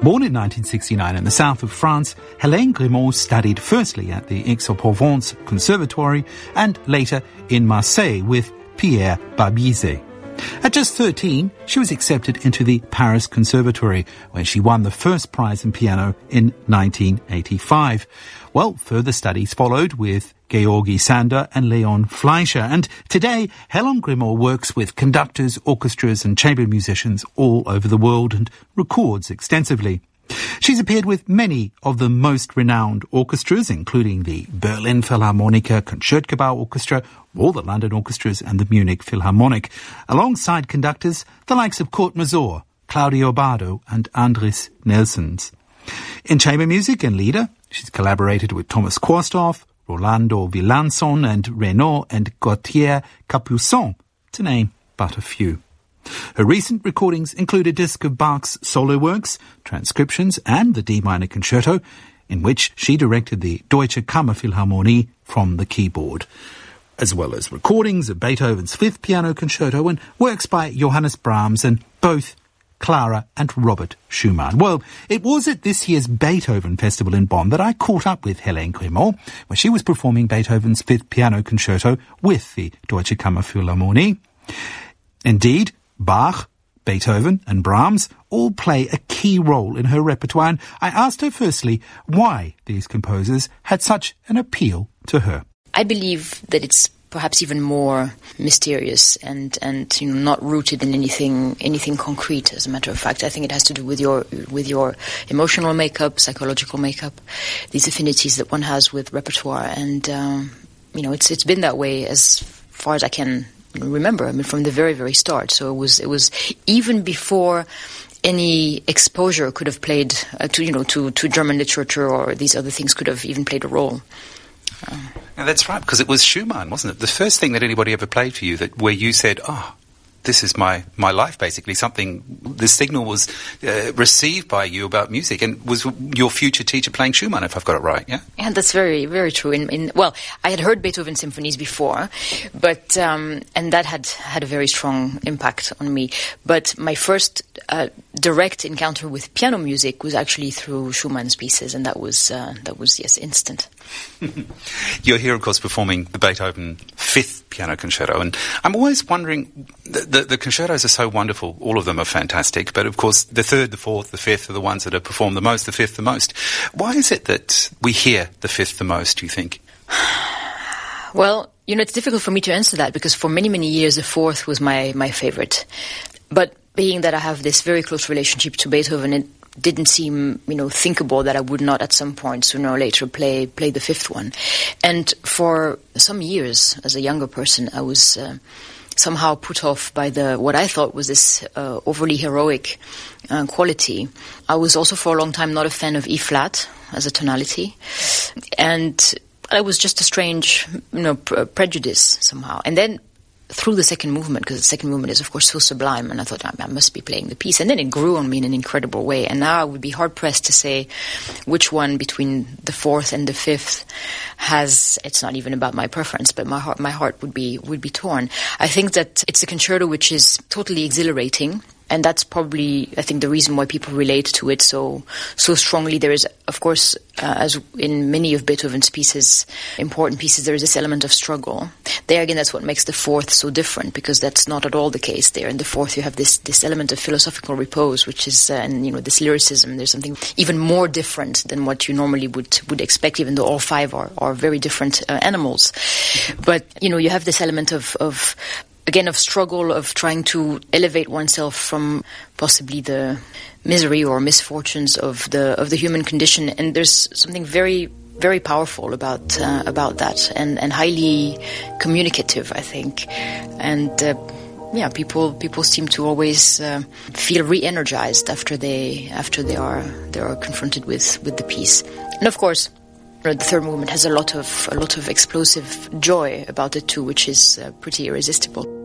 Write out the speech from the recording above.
Born in 1969 in the south of France, Hélène Grimaud studied firstly at the Aix-en-Provence Conservatory and later in Marseille with Pierre Barbizet. At just 13, she was accepted into the Paris Conservatory, where she won the first prize in piano in 1985. Well, further studies followed with Georgi Sander and Leon Fleischer, and today Hélène Grimaud works with conductors, orchestras and chamber musicians all over the world and records extensively. She's appeared with many of the most renowned orchestras, including the Berlin Philharmoniker Concertgebouw Orchestra, all the London orchestras and the Munich Philharmonic, alongside conductors the likes of Kurt Masur, Claudio Abbado and Andris Nelsons. In chamber music and lieder, she's collaborated with Thomas Quasthoff, Rolando Villanson and Renaud and Gauthier Capuçon, to name but a few. Her recent recordings include a disc of Bach's solo works, transcriptions and the D minor concerto, in which she directed the Deutsche Kammerphilharmonie from the keyboard, as well as recordings of Beethoven's Fifth Piano Concerto and works by Johannes Brahms and both Clara and Robert Schumann. Well, it was at this year's Beethoven Festival in Bonn that I caught up with Hélène Grimaud, where she was performing Beethoven's Fifth Piano Concerto with the Deutsche Kammerphilharmonie. Indeed, Bach, Beethoven and Brahms all play a key role in her repertoire, and I asked her firstly why these composers had such an appeal to her. I believe that it's perhaps even more mysterious and not rooted in anything concrete. As a matter of fact, I think it has to do with your emotional makeup, psychological makeup, these affinities that one has with repertoire, and it's been that way as far as I can remember. I mean, from the very, very start. So it was even before any exposure could have played to German literature or these other things could have even played a role. Now that's right, because it was Schumann, wasn't it? The first thing that anybody ever played for you where you said, this is my life, basically. The signal was received by you about music, and was your future teacher playing Schumann, if I've got it right, yeah? Yeah, that's very, very true. I had heard Beethoven symphonies before, but and that had a very strong impact on me. But my first direct encounter with piano music was actually through Schumann's pieces, and that was instant. You're here, of course, performing the Beethoven Fifth Piano Concerto, and I'm always wondering, the concertos are so wonderful, all of them are fantastic, but of course the third, the fourth, the fifth are the ones that are performed the most, the fifth the most. Why is it that we hear the fifth the most, do you think? Well, it's difficult for me to answer that, because for many, many years the fourth was my favorite. But being that I have this very close relationship to Beethoven, it didn't seem, thinkable that I would not at some point, sooner or later, play the fifth one. And for some years, as a younger person, I was somehow put off by what I thought was this overly heroic quality. I was also for a long time not a fan of E-flat as a tonality. And it was just a strange, prejudice somehow. And then through the second movement, because the second movement is, of course, so sublime, and I thought, I must be playing the piece. And then it grew on me in an incredible way. And now I would be hard-pressed to say which one between the fourth and the fifth it's not even about my preference, but my heart would be torn. I think that it's a concerto which is totally exhilarating. And that's probably, I think, the reason why people relate to it so strongly. There is, of course, as in many of Beethoven's pieces, important pieces, there is this element of struggle. There again, that's what makes the fourth so different, because that's not at all the case there. In the fourth, you have this element of philosophical repose, which is, this lyricism. There's something even more different than what you normally would expect, even though all five are very different animals. But, you have this element of struggle, of trying to elevate oneself from possibly the misery or misfortunes of the human condition. And there's something very, very powerful about that, and highly communicative, I think. And people seem to always feel re-energized after they are confronted with the piece. And of course, the third movement has a lot of explosive joy about it too, which is pretty irresistible.